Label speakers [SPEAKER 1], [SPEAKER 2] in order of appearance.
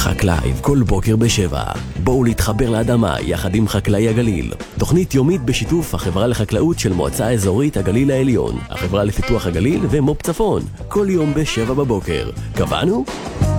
[SPEAKER 1] חקלייב כל בוקר ב7. בואו להתחבר לאדמה יחד עם חקלאי הגליל. תוכנית יומית בשיתוף החברה לחקלאות של מועצה אזורית הגליל העליון, החברה לפיתוח הגליל ומו"פ צפון. כל יום ב7 בבוקר. קבענו?